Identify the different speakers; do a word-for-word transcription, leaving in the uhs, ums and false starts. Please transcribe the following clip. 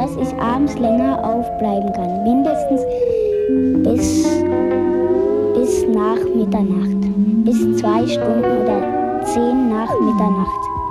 Speaker 1: dass ich abends länger aufbleiben kann. Mindestens bis, bis nach Mitternacht. Bis zwei Stunden oder zehn nach Mitternacht.